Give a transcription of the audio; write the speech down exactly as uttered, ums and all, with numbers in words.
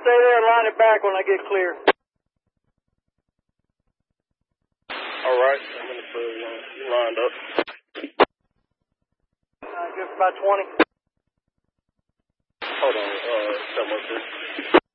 stay there and line it back when I get clear. All right, I'm going to put you lined up. Uh, just about twenty. Hold on, uh, tell me this.